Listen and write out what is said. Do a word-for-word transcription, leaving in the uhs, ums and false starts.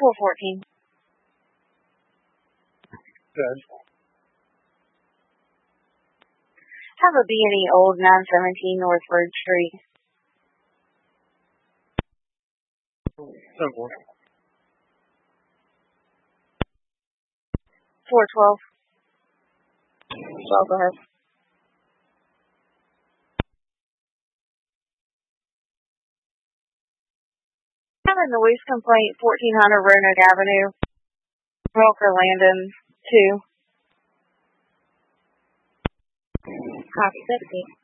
four fourteen. Good. Have a B and E Old nine seventeen North Road Street. Simple. four twelve. Well, go ahead. Have a noise complaint, fourteen hundred Roanoke Avenue, Walker Landon, two. Copy, sixty.